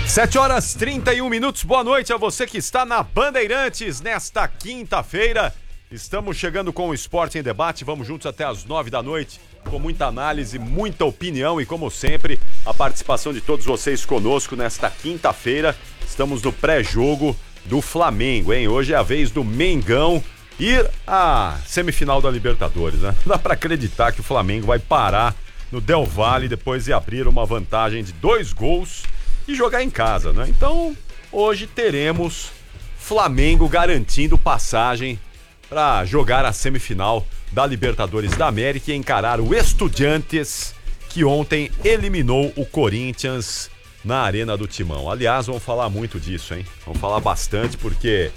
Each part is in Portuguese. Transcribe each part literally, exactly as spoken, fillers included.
sete horas e trinta e um minutos, boa noite a você que está na Bandeirantes nesta quinta-feira. Estamos chegando com o Esporte em Debate, vamos juntos até as nove da noite, com muita análise, muita opinião e, como sempre, a participação de todos vocês conosco nesta quinta-feira. Estamos no pré-jogo do Flamengo, hein? Hoje é a vez do Mengão ir à semifinal da Libertadores, né? Não dá pra acreditar que o Flamengo vai parar no Del Valle depois de abrir uma vantagem de dois gols e jogar em casa, né? Então, hoje teremos Flamengo garantindo passagem para jogar a semifinal da Libertadores da América e encarar o Estudiantes, que ontem eliminou o Corinthians na Arena do Timão. Aliás, vamos falar muito disso, hein? Vamos falar bastante porque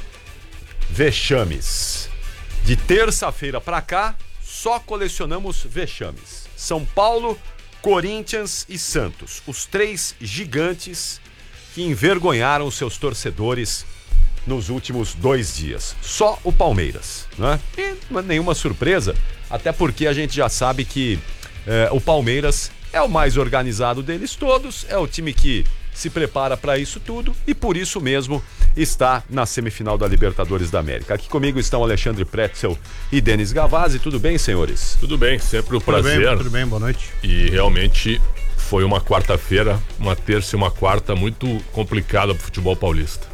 vexames. De terça-feira para cá, só colecionamos vexames. São Paulo, Corinthians e Santos, os três gigantes que envergonharam seus torcedores nos últimos dois dias. Só o Palmeiras, né? E não é nenhuma surpresa, até porque a gente já sabe que é, o Palmeiras é o mais organizado deles todos, é o time que se prepara para isso tudo e por isso mesmo está na semifinal da Libertadores da América. Aqui comigo estão Alexandre Pretzel e Denis Gavazzi. Tudo bem, senhores? Tudo bem, sempre um prazer. Tudo bem, tudo bem, boa noite. E realmente foi uma quarta-feira, uma terça e uma quarta muito complicada para o futebol paulista.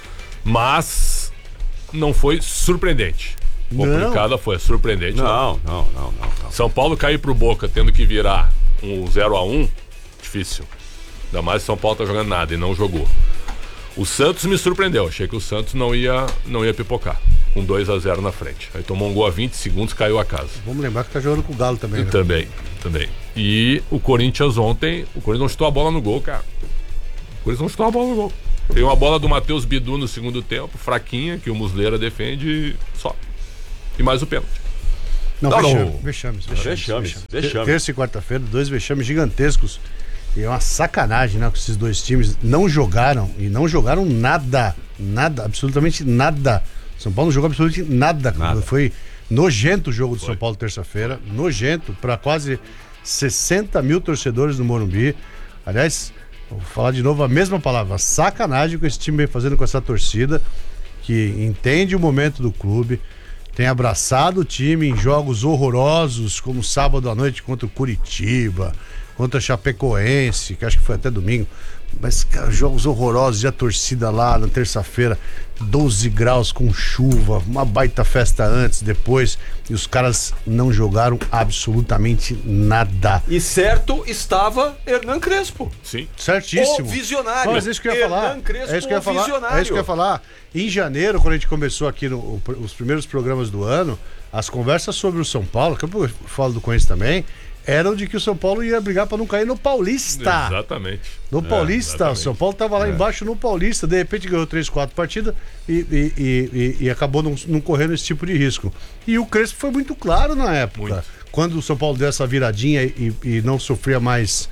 Mas não foi surpreendente. Complicada não. Foi, surpreendente. Não, não, não, não, não, não. São Paulo cair pro Boca tendo que virar um zero a um, difícil. Ainda mais São Paulo tá jogando nada e não jogou. O Santos me surpreendeu, achei que o Santos não ia, não ia pipocar, com dois a zero na frente. Aí tomou um gol a vinte segundos, caiu a casa. Vamos lembrar que tá jogando com o Galo também, né? Também, também. E o Corinthians ontem, o Corinthians não chutou a bola no gol, cara. O Corinthians não chutou a bola no gol. Tem uma bola do Matheus Bidu no segundo tempo, fraquinha, que o Muslera defende só. E mais o pênalti. Não, Não, vexames, não. vexames, Vexames, vexames, vexames. Terça e quarta-feira, dois vexames gigantescos. E é uma sacanagem, né? Que esses dois times não jogaram e não jogaram nada. Nada, absolutamente nada. São Paulo não jogou absolutamente nada. Nada. Foi nojento o jogo do Foi. São Paulo terça-feira. Nojento para quase sessenta mil torcedores no Morumbi. Aliás, vou falar de novo a mesma palavra. Sacanagem que esse time vem fazendo com essa torcida, que entende o momento do clube, tem abraçado o time em jogos horrorosos, como sábado à noite contra o Curitiba, contra a Chapecoense, que acho que foi até domingo. Mas, cara, jogos horrorosos, e a torcida lá na terça-feira, doze graus com chuva, uma baita festa antes, depois, e os caras não jogaram absolutamente nada. E certo estava Hernan Crespo. Sim. Certíssimo. O visionário. Mas é isso que eu ia falar. Hernan Crespo, É isso que eu ia o falar. visionário. É isso que eu ia falar. Em janeiro, quando a gente começou aqui no, o, os primeiros programas do ano, as conversas sobre o São Paulo, que eu falo do Corinthians também, eram de que o São Paulo ia brigar para não cair no Paulista. Exatamente. No Paulista, exatamente. o São Paulo tava lá É. embaixo no Paulista, de repente ganhou três, quatro partidas e, e, e, e, e acabou não, não correndo esse tipo de risco. E o Crespo foi muito claro na época. Muito. Quando o São Paulo deu essa viradinha e, e não sofria mais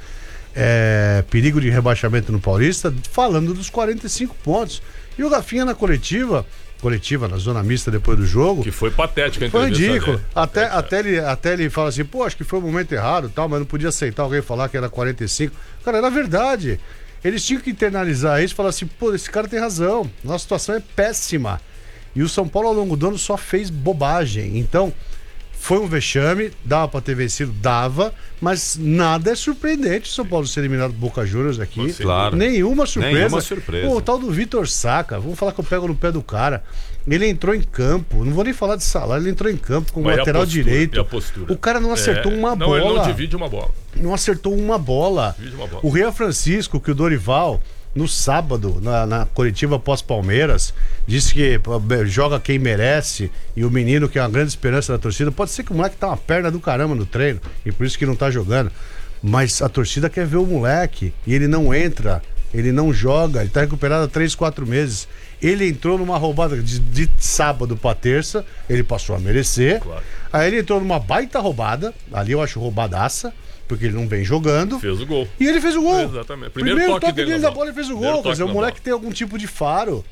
é, perigo de rebaixamento no Paulista, falando dos quarenta e cinco pontos. E o Rafinha na coletiva, coletiva na zona mista depois do jogo, Que foi patético a foi entrevista ridículo. dele. Até, Patético. até, ele, até ele fala assim, pô, acho que foi o momento errado, tal, mas não podia aceitar alguém falar que era quarenta e cinco. Cara, era verdade. Eles tinham que internalizar isso e falar assim, pô, esse cara tem razão, nossa situação é péssima. E o São Paulo ao longo do ano só fez bobagem. Então, foi um vexame, dava pra ter vencido, dava, mas nada é surpreendente o São Paulo ser eliminado do Boca Juniors aqui. Sim, claro. Nenhuma surpresa. Nenhuma surpresa. Pô, o tal do Vitor Saka, vamos falar que eu pego no pé do cara. Ele entrou em campo, não vou nem falar de salário, ele entrou em campo com o Mas e a lateral postura? direito. E a postura? O cara não acertou É, uma não, bola. Ele não divide uma bola. Não acertou uma bola. Divide uma bola. O Rian Francisco, que o Dorival, no sábado, na, na coletiva pós-Palmeiras, disse que pô, joga quem merece e o menino, que é uma grande esperança da torcida, pode ser que o moleque tá uma perna do caramba no treino e por isso que não tá jogando. Mas a torcida quer ver o moleque e ele não entra, ele não joga, ele tá recuperado há três, quatro meses. Ele entrou numa roubada de, de sábado pra terça, ele passou a merecer. Claro. Aí ele entrou numa baita roubada, ali eu acho roubadaça, porque ele não vem jogando. Fez o gol. E ele fez o gol. Exatamente. Primeiro, Primeiro toque, toque dele dele na da bola, ele fez o Primeiro gol. Quer toque dizer, o na moleque bola. tem algum tipo de faro.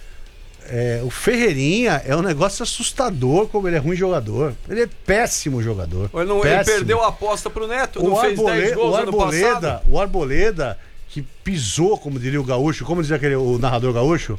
É, o Ferreirinha é um negócio assustador como ele é ruim jogador. Ele é péssimo jogador. Ele, não, ele péssimo. perdeu a aposta pro Neto, O, não fez Arbole- dez gols o ano Arboleda, passado. o Arboleda, que pisou, como diria o gaúcho, como dizia aquele, o narrador gaúcho,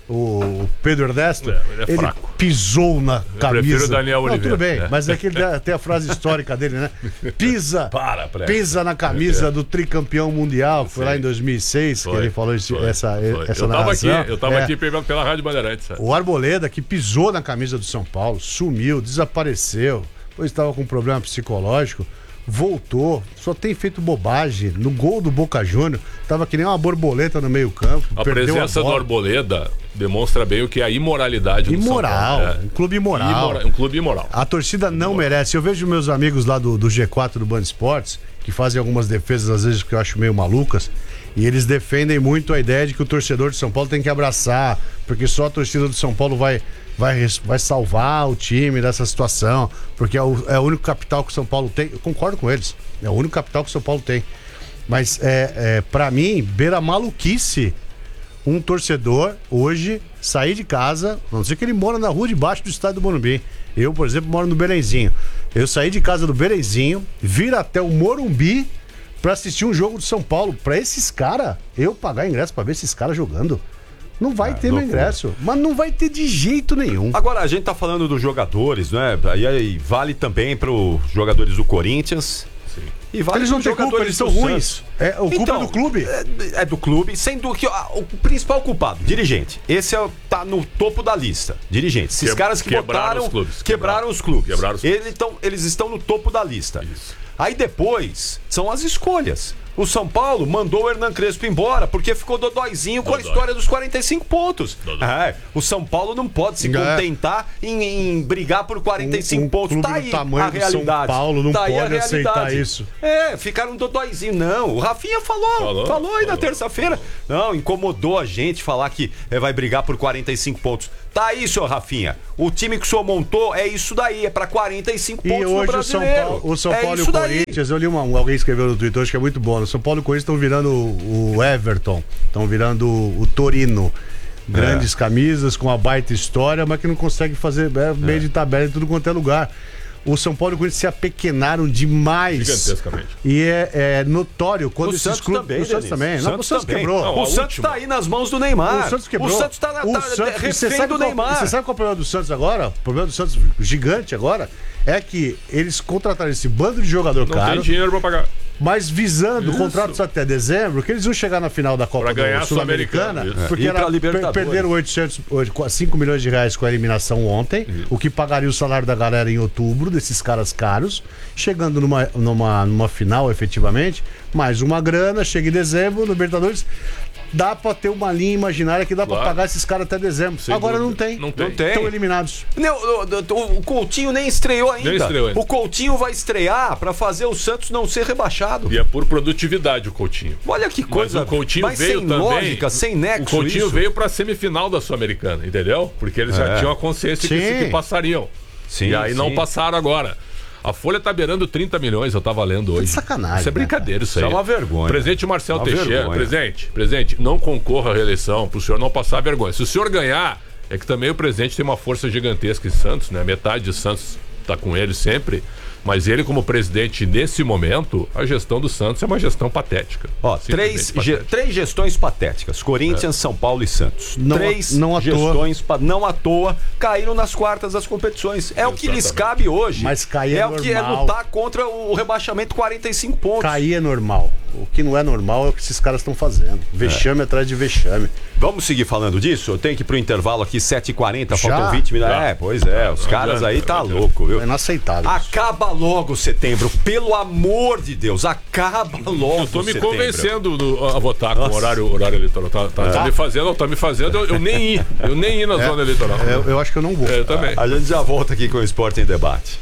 o Pedro Ernesto, É, ele é ele fraco. pisou na Eu camisa. prefiro o Daniel Não, Oliveira. tudo bem, É. mas é que ele tem a frase histórica dele, né? Pisa, Para, Pré. pisa na camisa É. do tricampeão mundial. Foi Sim. lá em dois mil e seis que Foi, ele falou esse, foi, essa, foi. essa eu tava aqui, narração. eu tava É. aqui pela, pela Rádio Bandeirantes. sabe? O Arboleda, que pisou na camisa do São Paulo, sumiu, desapareceu, pois estava com um problema psicológico, voltou, só tem feito bobagem. No gol do Boca Júnior, tava que nem uma borboleta no meio campo. A perdeu presença a do bola. Arboleda demonstra bem o que é a imoralidade do Imoral, São Paulo. um clube imoral. Imora- um clube imoral. A torcida não merece. Eu vejo meus amigos lá do, do G quatro do Band Esportes, que fazem algumas defesas, às vezes, que eu acho meio malucas, e eles defendem muito a ideia de que o torcedor de São Paulo tem que abraçar, porque só a torcida do São Paulo vai, vai, res- vai salvar o time dessa situação, porque é o, é o único capital que o São Paulo tem. Eu concordo com eles, é o único capital que o São Paulo tem. Mas, é, é, para mim, beira maluquice um torcedor hoje sair de casa, a não ser que ele mora na rua de baixo do estádio do Morumbi. Eu, por exemplo, moro no Belenzinho. Eu saí de casa do Belenzinho, vir até o Morumbi pra assistir um jogo do São Paulo. Pra esses caras, eu pagar ingresso pra ver esses caras jogando. Não vai ter meu loucura. ingresso, mas não vai ter de jeito nenhum. Agora, a gente tá falando dos jogadores, né? E aí vale também para os jogadores do Corinthians. E vale Eles não pros têm culpa, jogadores eles são do ruins. Santos. É, o culpa Então, é do clube. É, é do clube, sendo que ó, o principal culpado, dirigente. Esse é, o- tá no topo da lista. Dirigente. Esses Que- caras que quebraram botaram. os clubes, Quebraram, quebraram. os clubes. Quebraram os clubes. Eles, tão, eles estão no topo da lista. Isso. Aí depois são as escolhas. O São Paulo mandou o Hernan Crespo embora porque ficou dodóizinho com a Dodói. história dos quarenta e cinco pontos. Dodói. É, o São Paulo não pode se É. contentar em, em brigar por quarenta e cinco Um- um pontos. clube Tá do aí tamanho a do São realidade. Paulo não Tá aí a pode aceitar realidade. isso. É, ficaram dodóizinho. Não, o Rafinha falou, falou, Falou, aí na falou. terça-feira. Não, incomodou a gente falar que é, vai brigar por quarenta e cinco pontos. Tá aí, senhor Rafinha. O time que o senhor montou é isso daí, é pra quarenta e cinco E pontos no hoje o São brasileiro. Paulo, o São é Paulo e isso o daí. Corinthians, eu li uma, um- alguém escreveu no Twitter, acho que é muito bom. O São Paulo e o Corinthians estão virando o, o Everton, estão virando o, o Torino. Grandes É. camisas com uma baita história, mas que não consegue fazer é, meio de tabela em tudo quanto é lugar. O São Paulo e o Corinthians se apequenaram demais. Gigantescamente. E é, é notório quando O esses Santos clubes. também, o Santos Denis. também. Não, Santos o Santos também. quebrou. Não, O a Santos última. tá aí nas mãos do Neymar. O Santos quebrou. O Santos tá, na, O tá Santos- e você refém sabe do qual- Neymar. Você sabe qual é o problema do Santos agora? O problema do Santos gigante agora é que eles contrataram esse bando de jogador Não caro, tem dinheiro pra pagar. mas visando Isso. contratos até dezembro, que eles vão chegar na final da Copa Pra ganhar do a Sul-Americana, Sul-Americana, isso. porque E pra era, per- Libertadores. perderam oitocentos, cinco milhões de reais com a eliminação ontem, o que pagaria o salário da galera em outubro, desses caras caros, chegando numa, numa, numa final efetivamente, mais uma grana, chega em dezembro, no Libertadores, dá pra ter uma linha imaginária que dá pra Claro. pagar esses caras até dezembro. Sem Agora não dúvida. tem. Não tem. Não tem. Estão eliminados. Não, o, o- o Coutinho nem estreou ainda. Nem estreou ainda. O Coutinho vai estrear pra fazer o Santos não ser rebaixado. E é por produtividade o Coutinho. Olha que coisa. Mas o Coutinho mas veio sem também. lógica, sem nexo. O Coutinho isso. veio pra semifinal da Sul-Americana, entendeu? Porque eles já É. tinham a consciência que, Sim. que passariam. Sim, e aí não sim. passaram agora. A Folha tá beirando trinta milhões, eu tava lendo hoje. sacanagem, Isso é né, brincadeira, isso aí. Isso é uma vergonha. Presidente Marcelo Uma Teixeira, vergonha. presidente, presidente, não concorra à reeleição pro senhor não passar vergonha. Se o senhor ganhar, é que também o presidente tem uma força gigantesca em Santos, né? Metade de Santos tá com ele sempre. Mas ele, como presidente, nesse momento, a gestão do Santos é uma gestão patética. Ó, Simplesmente três, ge- patética. três gestões patéticas: Corinthians, São Paulo e Santos. Não a- três não à toa. gestões pa- não à toa caíram nas quartas das competições. É o que lhes Exatamente. cabe hoje. Mas cair é é o que é normal. lutar contra o rebaixamento quarenta e cinco pontos. Cair é normal. O que não é normal é o que esses caras estão fazendo. Vexame atrás de vexame. Vamos seguir falando disso? Eu tenho que ir pro intervalo aqui, sete e quarenta, Já? faltam vinte minutos. Já. É, pois é, os Não caras adianta, aí tá não adianta. louco, viu? É inaceitável. isso. Acaba logo setembro, pelo amor de Deus, acaba logo Eu tô me setembro. convencendo do- a votar com Nossa. o horário, horário eleitoral. Tá, tá, tá me fazendo, tá me fazendo eu, eu nem ir. Eu nem ir na zona eleitoral. Eu, eu acho que eu não vou. É, eu também. A gente já volta aqui com o Esporte em Debate.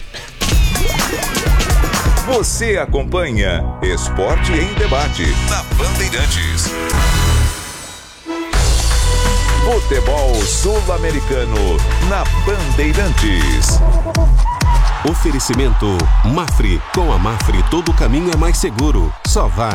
Você acompanha Esporte em Debate na Bandeirantes. Futebol Sul-Americano na Bandeirantes. Oferecimento Mafre. Com a Mafre todo caminho é mais seguro. Só vai.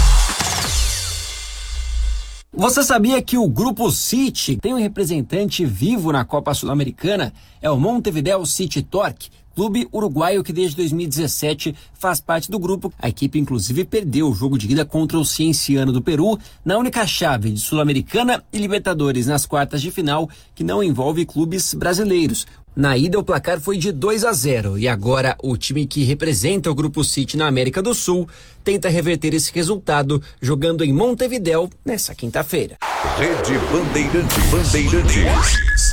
Você sabia que o Grupo City tem um representante vivo na Copa Sul-Americana? É o Montevideo City Torque. clube uruguaio que desde dois mil e dezessete faz parte do grupo. A equipe inclusive perdeu o jogo de ida contra o Cienciano do Peru na única chave de Sul-Americana e Libertadores nas quartas de final que não envolve clubes brasileiros. Na ida o placar foi de dois a zero e agora o time que representa o Grupo City na América do Sul tenta reverter esse resultado jogando em Montevidéu nessa quinta-feira. Rede Bandeirantes. Bandeirantes.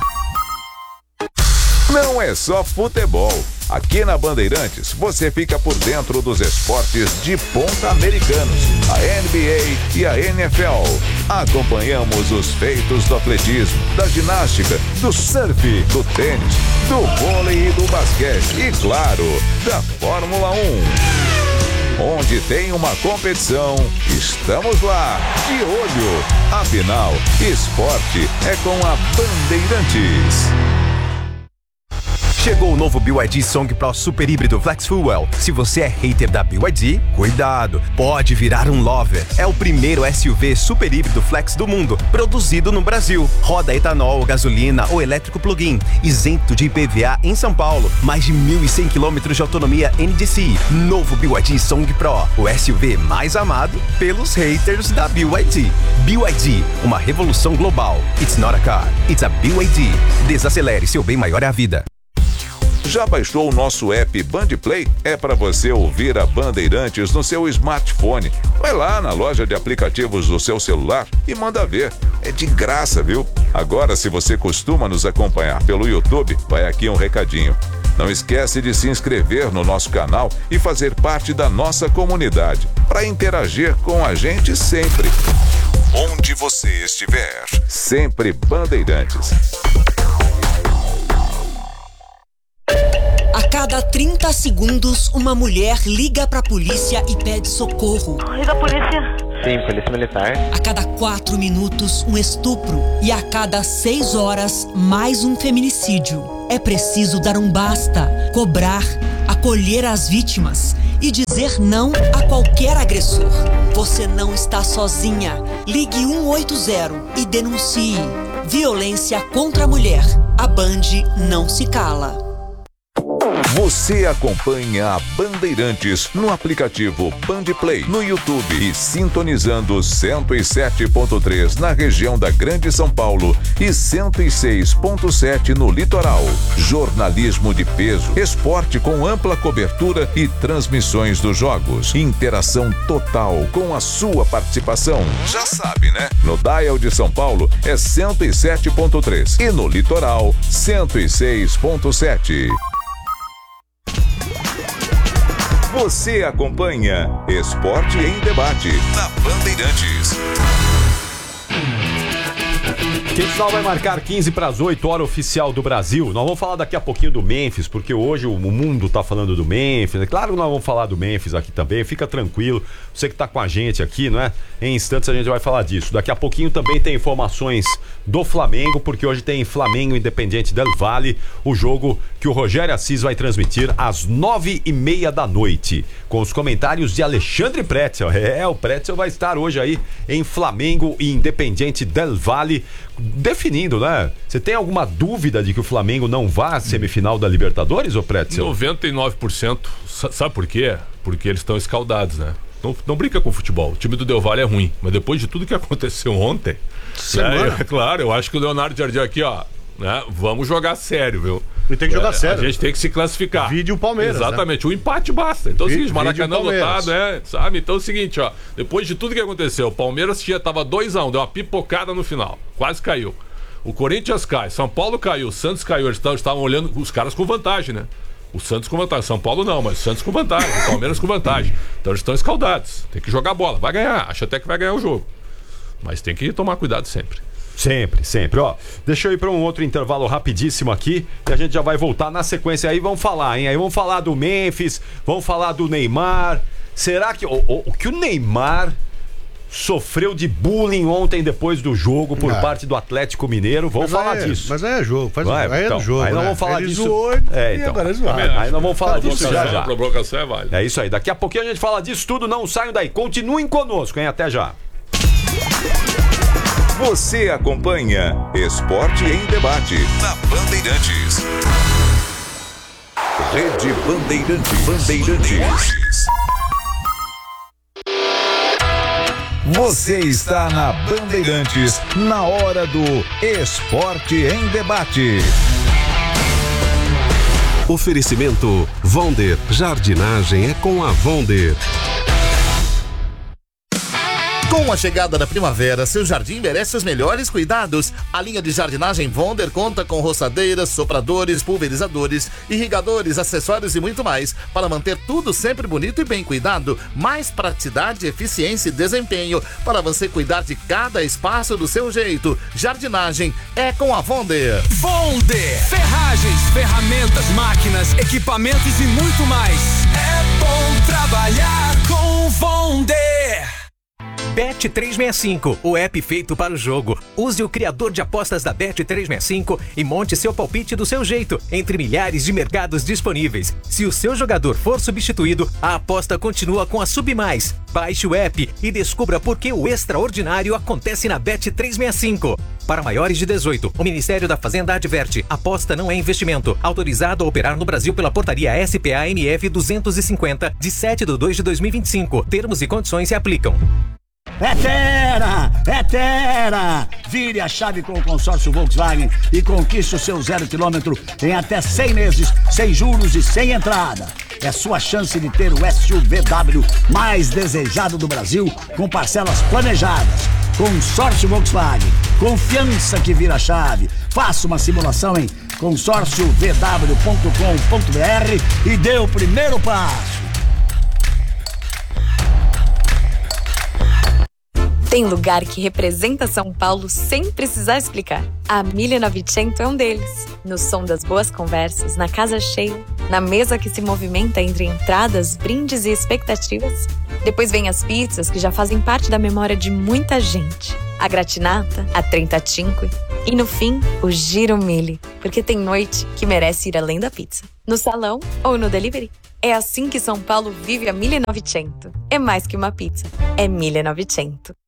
Não é só futebol. Aqui na Bandeirantes você fica por dentro dos esportes de ponta americanos, a N B A e a N F L. Acompanhamos os feitos do atletismo, da ginástica, do surf, do tênis, do vôlei e do basquete e, claro, da Fórmula um. Onde tem uma competição, estamos lá, de olho. Afinal, esporte é com a Bandeirantes. Chegou o novo B Y D Song Pro Super Híbrido Flex Fuel. Se você é hater da B Y D, cuidado, pode virar um lover. É o primeiro S U V super híbrido flex do mundo, produzido no Brasil. Roda etanol, gasolina ou elétrico plug-in, isento de I P V A em São Paulo. Mais de mil e cem quilômetros de autonomia N D C I. Novo B Y D Song Pro, o S U V mais amado pelos haters da B Y D. B Y D, uma revolução global. It's not a car, it's a B Y D. Desacelere, seu bem maior é a vida. Já baixou o nosso app Bandplay? É para você ouvir a Bandeirantes no seu smartphone. Vai lá na loja de aplicativos do seu celular e manda ver. É de graça, viu? Agora, se você costuma nos acompanhar pelo YouTube, vai aqui um recadinho. Não esquece de se inscrever no nosso canal e fazer parte da nossa comunidade, para interagir com a gente sempre. Onde você estiver, sempre Bandeirantes. A cada trinta segundos, uma mulher liga pra polícia e pede socorro. Liga a polícia. Sim, polícia militar. A cada quatro minutos, um estupro. E a cada seis horas, mais um feminicídio. É preciso dar um basta, cobrar, acolher as vítimas e dizer não a qualquer agressor. Você não está sozinha. Ligue um oito zero e denuncie. Violência contra a mulher. A Band não se cala. Você acompanha a Bandeirantes no aplicativo Bandplay, no YouTube e sintonizando cento e sete ponto três na região da Grande São Paulo e cento e seis ponto sete no litoral. Jornalismo de peso, esporte com ampla cobertura e transmissões dos jogos. Interação total com a sua participação. Já sabe, né? No dial de São Paulo é cento e sete ponto três e no litoral cento e seis ponto sete. Você acompanha Esporte em Debate na Bandeirantes. Quintal vai marcar quinze para as oito, hora oficial do Brasil. Nós vamos falar daqui a pouquinho do Memphis, porque hoje o mundo tá falando do Memphis. É claro que nós vamos falar do Memphis aqui também. Fica tranquilo, você que tá com a gente aqui, não é? Em instantes a gente vai falar disso. Daqui a pouquinho também tem informações do Flamengo, porque hoje tem Flamengo Independiente del Valle, o jogo que o Rogério Assis vai transmitir às nove e meia da noite, com os comentários de Alexandre Pretzel. É, o Pretzel vai estar hoje aí em Flamengo e Independiente del Valle, definindo, né? Você tem alguma dúvida de que o Flamengo não vá à semifinal da Libertadores, ô Pretzel? noventa e nove por cento. Sabe por quê? Porque eles estão escaldados, né? Não, não brinca com o futebol. O time do Del Valle é ruim, mas depois de tudo que aconteceu ontem, né, é claro, eu acho que o Leonardo Jardim aqui, ó, né, vamos jogar sério, viu? E tem que jogar é, sério. A gente tem que se classificar. Vídeo Palmeiras. Exatamente, né? o empate basta. Então é o seguinte, Vídeo Maracanã Palmeiras. lotado, é, sabe? Então é o seguinte, ó, depois de tudo que aconteceu, o Palmeiras tinha, tava dois a um, deu uma pipocada no final, quase caiu. O Corinthians cai, São Paulo caiu, o Santos caiu, eles estavam olhando os caras com vantagem, né? O Santos com vantagem, São Paulo não, mas o Santos com vantagem, o Palmeiras com vantagem. Então eles estão escaldados, tem que jogar bola, vai ganhar, acho até que vai ganhar o jogo. Mas tem que tomar cuidado sempre. Sempre, sempre, ó. Deixa eu ir para um outro intervalo rapidíssimo aqui e a gente já vai voltar na sequência aí, vamos falar, hein? Aí vamos falar do Memphis, vamos falar do Neymar. Será que o, o, o que o Neymar sofreu de bullying ontem depois do jogo por ah. parte do Atlético Mineiro? Vamos mas falar é, disso. Mas aí é jogo, faz Vai, aí então, é jogo. aí nós né? vamos falar Ele disso. Zoou, é, e então. agora é zoado. Aí nós vamos falar disso já já. A provocação é válida. É isso aí, daqui a pouquinho a gente fala disso tudo, não saiam daí. Continuem conosco, hein? Até já. Você acompanha Esporte em Debate na Bandeirantes. Rede Bandeirantes. Bandeirantes. Você está na Bandeirantes, na hora do Esporte em Debate. Oferecimento Vonder. Jardinagem é com a Vonder. Com a chegada da primavera, seu jardim merece os melhores cuidados. A linha de jardinagem Vonder conta com roçadeiras, sopradores, pulverizadores, irrigadores, acessórios e muito mais para manter tudo sempre bonito e bem cuidado. Mais praticidade, eficiência e desempenho para você cuidar de cada espaço do seu jeito. Jardinagem é com a Vonder. Vonder. Ferragens, ferramentas, máquinas, equipamentos e muito mais. É bom trabalhar com Vonder. Bet trezentos e sessenta e cinco, o app feito para o jogo. Use o criador de apostas da Bet trezentos e sessenta e cinco e monte seu palpite do seu jeito, entre milhares de mercados disponíveis. Se o seu jogador for substituído, a aposta continua com a Submais. Baixe o app e descubra por que o extraordinário acontece na Bet trezentos e sessenta e cinco. Para maiores de dezoito, o Ministério da Fazenda adverte: aposta não é investimento. Autorizado a operar no Brasil pela portaria S P A M F duzentos e cinquenta, de sete de dois de dois mil e vinte e cinco. Termos e condições se aplicam. É Terra! É Terra! Vire a chave com o consórcio Volkswagen e conquiste o seu zero quilômetro em até cem meses, sem juros e sem entrada. É sua chance de ter o S U V W mais desejado do Brasil, com parcelas planejadas. Consórcio Volkswagen. Confiança que vira chave. Faça uma simulação em consórcio v w ponto com ponto b r e dê o primeiro passo. Tem lugar que representa São Paulo sem precisar explicar. A mille e novecento é um deles. No som das boas conversas, na casa cheia, na mesa que se movimenta entre entradas, brindes e expectativas. Depois vem as pizzas que já fazem parte da memória de muita gente. A gratinata, a trentacinque e, no fim, o giro mille. Porque tem noite que merece ir além da pizza. No salão ou no delivery. É assim que São Paulo vive a mille e novecento. É mais que uma pizza. É mille e novecento.